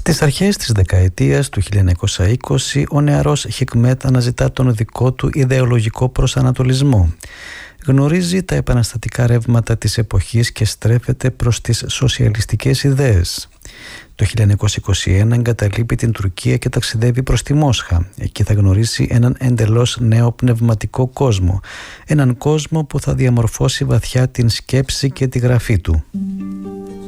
Στις αρχές της δεκαετίας του 1920, ο νεαρός Χικμέτ αναζητά τον δικό του ιδεολογικό προσανατολισμό. Γνωρίζει τα επαναστατικά ρεύματα της εποχής και στρέφεται προς τις σοσιαλιστικές ιδέες. Το 1921 εγκαταλείπει την Τουρκία και ταξιδεύει προς τη Μόσχα. Εκεί θα γνωρίσει έναν εντελώς νέο πνευματικό κόσμο. Έναν κόσμο που θα διαμορφώσει βαθιά την σκέψη και τη γραφή του.